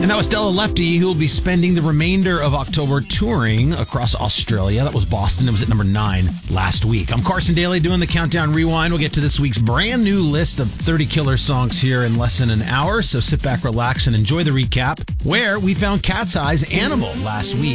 And that was Della Lefty, who will be spending the remainder of October touring across Australia. That was Boston. It was at number 9 last week. I'm Carson Daly doing the Countdown Rewind. We'll get to this week's brand new list of 30 killer songs here in less than an hour. So sit back, relax, and enjoy the recap, where we found Cat's Eye's Animal last week.